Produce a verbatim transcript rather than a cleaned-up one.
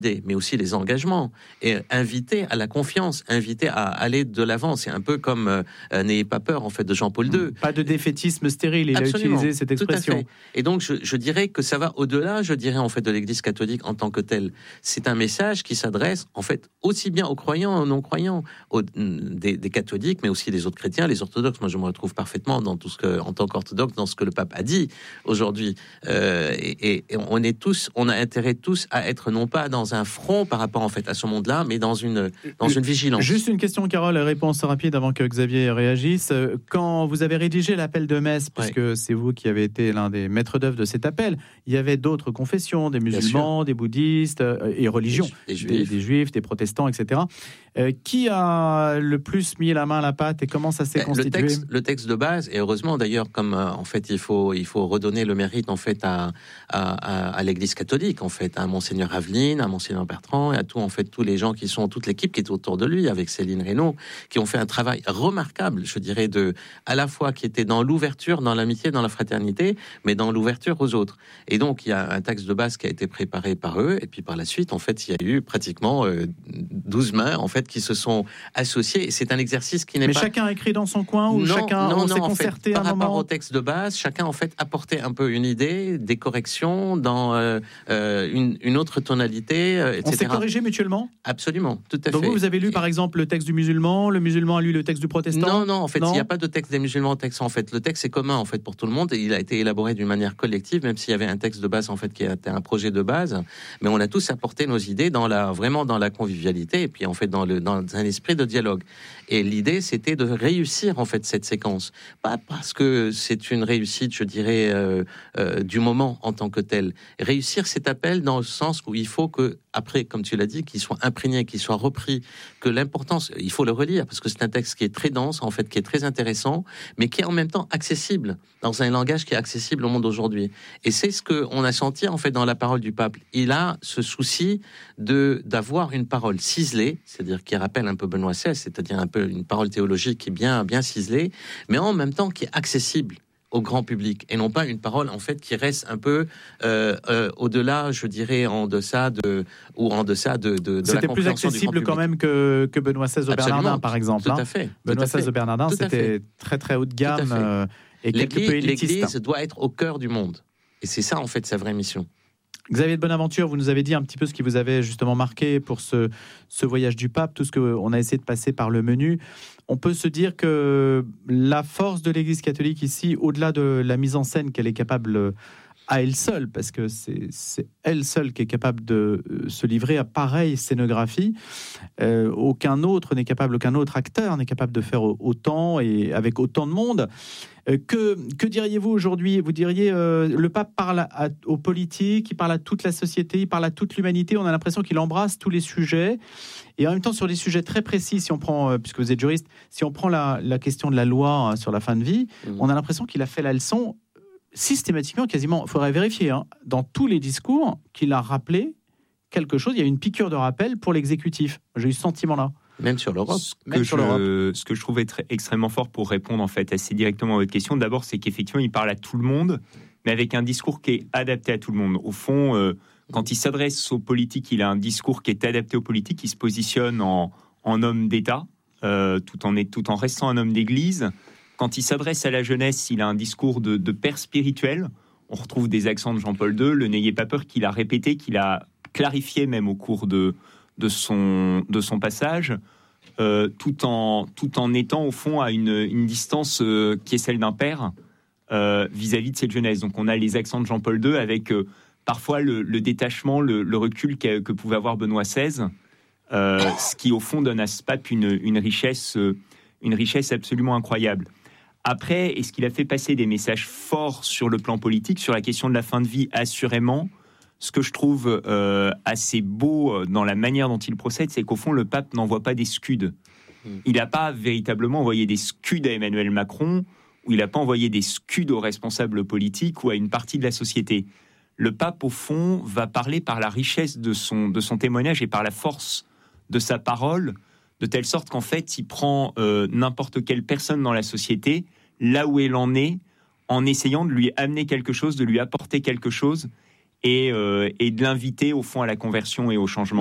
mais aussi les engagements, et inviter à la confiance, inviter à aller de l'avant. C'est un peu comme euh, n'ayez pas peur, en fait, de Jean-Paul deux. Pas de défaitisme stérile, il Absolument, a utilisé cette expression. Et donc, je, je dirais que ça va au-delà, je dirais, en fait, de l'Église catholique en tant que telle. C'est un message qui s'adresse, en fait, aussi bien aux croyants, aux non-croyants, aux, des, des catholiques, mais aussi des autres chrétiens, les orthodoxes. Moi, je me retrouve parfaitement dans tout ce que, en tant qu'orthodoxe, dans ce que le pape a dit aujourd'hui. Euh, et, et on est tous, on a intérêt tous à être non pas dans un front par rapport en fait à ce monde-là, mais dans une dans une vigilance. Juste une question, Carole, réponse rapide avant que Xavier réagisse. Quand vous avez rédigé l'appel de messe, puisque ouais. c'est vous qui avez été l'un des maîtres d'œuvre de cet appel, il y avait d'autres confessions, des musulmans, des bouddhistes et religions, des, des, juifs. Des, des juifs, des protestants, et cetera. Euh, qui a le plus mis la main à la pâte et comment ça s'est ben, constitué? Le texte, le texte de base, et heureusement d'ailleurs, comme euh, en fait il faut il faut redonner le mérite en fait à à, à, à l'Église catholique en fait, à Monseigneur Aveline, à Monseigneur Bertrand et à tout en fait tous les gens qui sont toute l'équipe qui est autour de lui avec Céline Reynaud, qui ont fait un travail remarquable, je dirais, de à la fois qui était dans l'ouverture, dans l'amitié, dans la fraternité, mais dans l'ouverture aux autres. Et donc il y a un texte de base qui a été préparé par eux, et puis par la suite en fait il y a eu pratiquement euh, douze mains en fait qui se sont associés. Et c'est un exercice qui n'est mais pas. Mais chacun a écrit dans son coin ou non, chacun non, on non, s'est en concerté fait, un par moment. rapport au texte de base, chacun en fait apportait un peu une idée, des corrections dans euh, euh, une, une autre tonalité, euh, et cetera. On s'est corrigé mutuellement. Absolument, tout à Donc fait. Donc vous, vous avez lu par exemple le texte du musulman, le musulman a lu le texte du protestant? Non, non, en fait, il n'y a pas de texte des musulmans au texte. En fait, le texte est commun en fait pour tout le monde et il a été élaboré d'une manière collective, même s'il y avait un texte de base en fait qui était un projet de base. Mais on a tous apporté nos idées dans la vraiment dans la convivialité et puis en fait dans le dans un esprit de dialogue. Et l'idée, c'était de réussir en fait cette séquence, pas parce que c'est une réussite, je dirais, euh, euh, du moment en tant que tel. Réussir cet appel dans le sens où il faut que après, comme tu l'as dit, qu'il soit imprégné, qu'il soit repris, que l'importance, il faut le relire parce que c'est un texte qui est très dense, en fait, qui est très intéressant, mais qui est en même temps accessible dans un langage qui est accessible au monde aujourd'hui. Et c'est ce que on a senti en fait dans la parole du pape. Il a ce souci de d'avoir une parole ciselée, c'est-à-dire qui rappelle un peu Benoît seize, c'est-à-dire un peu une parole théologique qui est bien bien ciselée, mais en même temps qui est accessible au grand public et non pas une parole en fait qui reste un peu euh, euh, au-delà, je dirais en deçà de ou en deçà de, de, de c'était la plus accessible quand même que, que Benoît seize au Bernardin par exemple. Tout à fait. Benoît seize au Bernardin, c'était très très haut de gamme euh, et quelque peu élitiste. L'Église doit être au cœur du monde et c'est ça en fait sa vraie mission. Xavier de Bonaventure, vous nous avez dit un petit peu ce qui vous avait justement marqué pour ce, ce voyage du pape, tout ce qu'on a essayé de passer par le menu. On peut se dire que la force de l'Église catholique ici, au-delà de la mise en scène qu'elle est capable à elle seule, parce que c'est, c'est elle seule qui est capable de se livrer à pareille scénographie, euh, aucun autre n'est capable, aucun autre acteur n'est capable de faire autant et avec autant de monde. Euh, que, que diriez-vous aujourd'hui? Vous diriez euh, le pape parle à, à, aux politiques, il parle à toute la société, il parle à toute l'humanité. On a l'impression qu'il embrasse tous les sujets et en même temps sur des sujets très précis. Si on prend, euh, puisque vous êtes juriste, si on prend la, la question de la loi hein, sur la fin de vie, mmh. on a l'impression qu'il a fait la leçon systématiquement, quasiment. Il faudrait vérifier hein, dans tous les discours qu'il a rappelé quelque chose. Il y a une piqûre de rappel pour l'exécutif. J'ai eu ce sentiment-là. Même sur l'Europe. Ce que, Même sur je, l'Europe. ce que je trouvais très, extrêmement fort pour répondre en fait assez directement à votre question, d'abord, c'est qu'effectivement, il parle à tout le monde, mais avec un discours qui est adapté à tout le monde. Au fond, euh, quand il s'adresse aux politiques, il a un discours qui est adapté aux politiques. Il se positionne en, en homme d'État, euh, tout, en, tout en restant un homme d'Église. Quand il s'adresse à la jeunesse, il a un discours de, de père spirituel. On retrouve des accents de Jean-Paul deux, le n'ayez pas peur, qu'il a répété, qu'il a clarifié même au cours de, de, son, de son passage. Euh, tout en tout en étant au fond à une, une distance euh, qui est celle d'un père euh, vis-à-vis de cette jeunesse. Donc on a les accents de Jean-Paul deux avec euh, parfois le, le détachement, le, le recul que, que pouvait avoir Benoît seize, euh, ce qui au fond donne à ce pape une, une richesse euh, une richesse absolument incroyable. Après, est-ce qu'il a fait passer des messages forts sur le plan politique, sur la question de la fin de vie? Assurément. Ce que je trouve euh, assez beau dans la manière dont il procède, c'est qu'au fond, le pape n'envoie pas des scuds. Il n'a pas véritablement envoyé des scuds à Emmanuel Macron, ou il n'a pas envoyé des scuds aux responsables politiques ou à une partie de la société. Le pape, au fond, va parler par la richesse de son, de son témoignage et par la force de sa parole, de telle sorte qu'en fait, il prend euh, n'importe quelle personne dans la société, là où elle en est, en essayant de lui amener quelque chose, de lui apporter quelque chose. et, euh, et de l'inviter au fond à la conversion et au changement.